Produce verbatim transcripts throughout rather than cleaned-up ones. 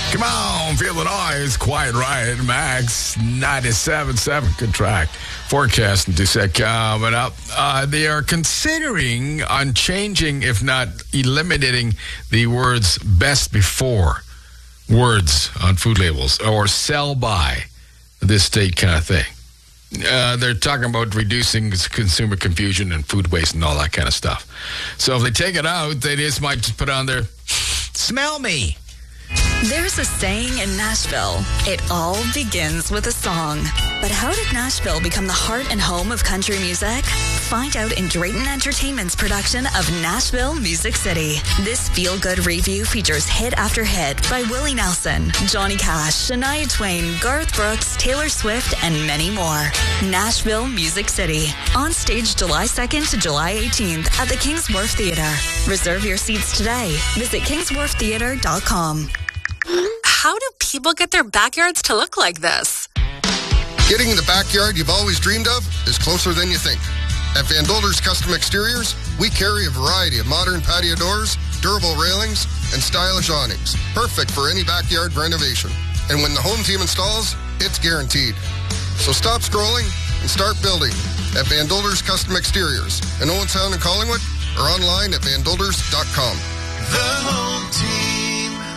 Come on, feel the noise. Quiet Riot, Max ninety-seven point seven. Good track. Forecast and Dusek coming up. Uh, they are considering on changing, if not eliminating, the words best before words on food labels or sell by this state kind of thing. Uh, they're talking about reducing consumer confusion and food waste and all that kind of stuff. So if they take it out, they just might just put on there, smell me. There's a saying in Nashville, it all begins with a song. But how did Nashville become the heart and home of country music? Find out in Drayton Entertainment's production of Nashville Music City. This feel-good review features hit after hit by Willie Nelson, Johnny Cash, Shania Twain, Garth Brooks, Taylor Swift, and many more. Nashville Music City. On stage July second to July eighteenth at the Kings Wharf Theater. Reserve your seats today. Visit kings wharf theater dot com. How do people get their backyards to look like this? Getting the backyard you've always dreamed of is closer than you think. At Van Dolder's Custom Exteriors, we carry a variety of modern patio doors, durable railings, and stylish awnings, perfect for any backyard renovation. And when the home team installs, it's guaranteed. So stop scrolling and start building at Van Dolder's Custom Exteriors in Owentown and Collingwood or online at van dolders dot com. The home team.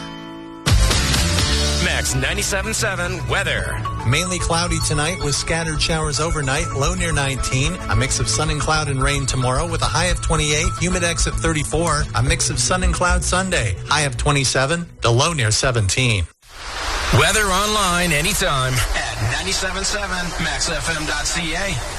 Max ninety-seven point seven weather. Mainly cloudy tonight with scattered showers overnight, low near nineteen. A mix of sun and cloud and rain tomorrow with a high of twenty-eight, humidex at thirty-four. A mix of sun and cloud Sunday, high of twenty-seven, the low near seventeen. Weather online anytime at ninety-seven point seven max f m dot c a.